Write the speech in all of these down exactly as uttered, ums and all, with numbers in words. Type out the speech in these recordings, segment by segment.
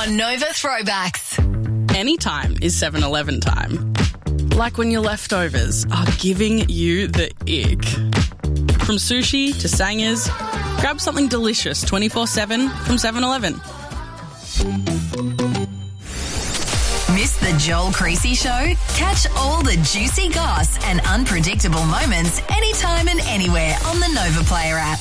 on Nova Throwbacks. Anytime is seven eleven time. Like when your leftovers are giving you the ick. From sushi to sangers, grab something delicious twenty-four seven from seven eleven. Miss the Joel Creasy Show? Catch all the juicy goss and unpredictable moments anytime and anywhere on the Nova Player app.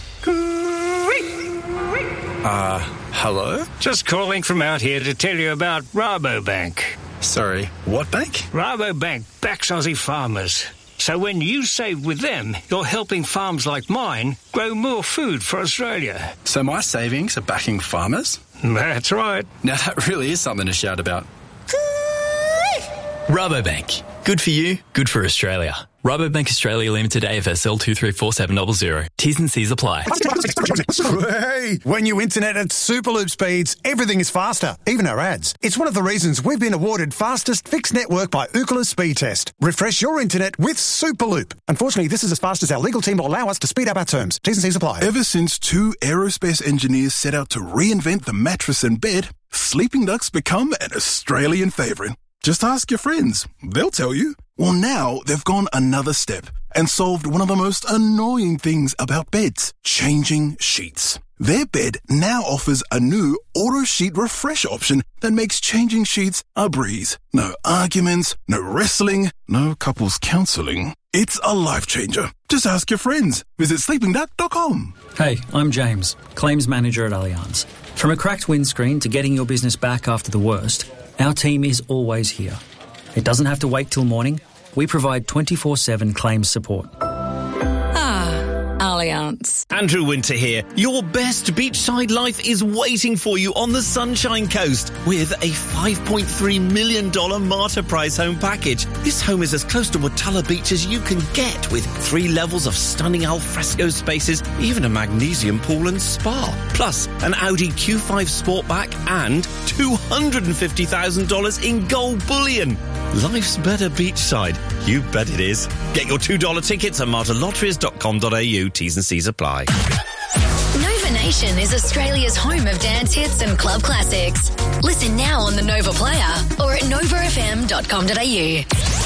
Uh, hello? Just calling from out here to tell you about Rabobank. Sorry, what bank? Rabobank backs Aussie farmers. So when you save with them, you're helping farms like mine grow more food for Australia. So my savings are backing farmers? That's right. Now that really is something to shout about. Rabobank. Good for you, good for Australia. Rabobank Australia Limited A F S L two three four seven zero zero. T's and C's apply. Hey, when you internet at Superloop speeds, everything is faster, even our ads. It's one of the reasons we've been awarded fastest fixed network by Ookla Speed Test. Refresh your internet with Superloop. Unfortunately, this is as fast as our legal team will allow us to speed up our terms. T's and C's apply. Ever since two aerospace engineers set out to reinvent the mattress and bed, Sleeping Duck's become an Australian favourite. Just ask your friends. They'll tell you. Well, now they've gone another step and solved one of the most annoying things about beds, changing sheets. Their bed now offers a new auto sheet refresh option that makes changing sheets a breeze. No arguments, no wrestling, no couples counselling. It's a life changer. Just ask your friends. Visit sleeping duck dot com. Hey, I'm James, Claims Manager at Allianz. From a cracked windscreen to getting your business back after the worst, our team is always here. It doesn't have to wait till morning. We provide twenty-four seven claims support. Allianz. Andrew Winter here. Your best beachside life is waiting for you on the Sunshine Coast with a five point three million dollars Marta Price home package. This home is as close to Watala Beach as you can get, with three levels of stunning alfresco spaces, even a magnesium pool and spa. Plus, an Audi Q five Sportback and two hundred fifty thousand dollars in gold bullion. Life's better beachside. You bet it is. Get your two dollar tickets at marta lotteries dot com dot a u. T's and C's apply. Nova Nation is Australia's home of dance hits and club classics. Listen now on the Nova Player or at nova f m dot com dot a u.